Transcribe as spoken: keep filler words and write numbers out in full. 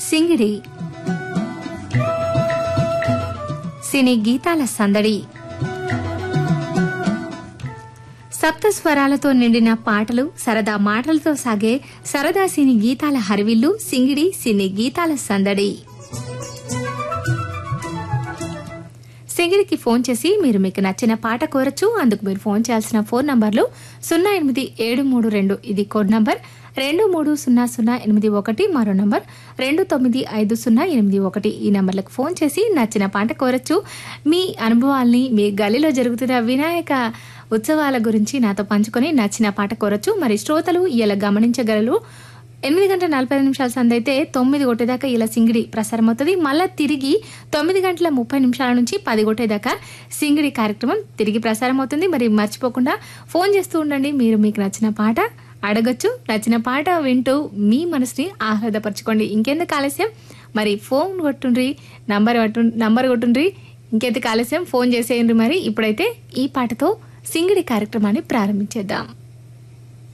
సింగిడి సినీ గీతాల సందడి. సప్త స్వరాలతో నిండిన పాటలు, సరదా మాటలతో సాగే సరదా సినీ గీతాల హరివిల్లు సింగిడి సినీ గీతాల సందడి. సింగిడికి ఫోన్ చేసి మీరు మీకు నచ్చిన పాట కోరచ్చు. అందుకు మీరు ఫోన్ చేయాల్సిన ఫోన్ నంబర్లు సున్నా ఎనిమిది ఏడు మూడు రెండు ఇది కోడ్ నంబర్, రెండు మూడు సున్నా సున్నా ఎనిమిది ఒకటి మరో నంబర్, రెండు తొమ్మిది ఐదు సున్నా ఎనిమిది ఒకటి ఈ నంబర్లకు ఫోన్ చేసి నచ్చిన పాట కోరచ్చు. మీ అనుభవాల్ని, మీ గల్లీలో జరుగుతున్న వినాయక ఉత్సవాల గురించి నాతో పంచుకొని నచ్చిన పాట కోరచ్చు. మరి శ్రోతలు ఇలా గమనించగలరు, ఎనిమిది గంటల నలభై ఐదు నిమిషాల సందైతే తొమ్మిది కొట్టేదాకా ఇలా సింగిడి ప్రసారం అవుతుంది. మళ్ళా తిరిగి తొమ్మిది గంటల ముప్పై నిమిషాల నుంచి పది కొట్టేదాకా సింగిడి కార్యక్రమం తిరిగి ప్రసారం అవుతుంది. మరి మర్చిపోకుండా ఫోన్ చేస్తూ ఉండండి. మీరు మీకు నచ్చిన పాట అడగచ్చు. నచ్చిన పాట వింటూ మీ మనసుని ఆహ్లాదపరచుకోండి. ఇంకెందుకు ఆలస్యం, మరి ఫోన్ కొట్టుండ్రి, నంబర్ కొట్టు నంబర్ కొట్టుండ్రి. ఇంకెందుకు ఆలస్యం, ఫోన్ చేసేయండి. మరి ఇప్పుడైతే ఈ పాటతో సింగిడి కార్యక్రమాన్ని ప్రారంభించేద్దాం.